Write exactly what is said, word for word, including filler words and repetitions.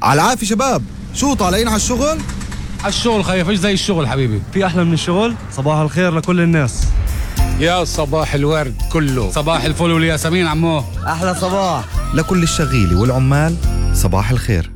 على العافية شباب، شو طالعين على الشغل؟ على الشغل خيف، ايش زي الشغل حبيبي؟ في أحلى من الشغل؟ صباح الخير لكل الناس. يا صباح الورد كله، صباح الفل والياسمين عمو. أحلى صباح لكل الشغيلة والعمال صباح الخير.